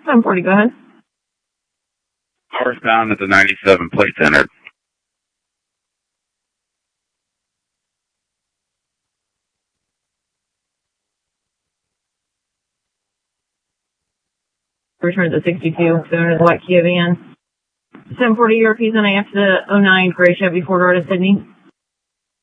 740, go ahead. Northbound at the 97, plates entered. Return to 62, going to the white Kia van. 740 Yorkies on AF to 09, gray Chevy 4-door to Sydney.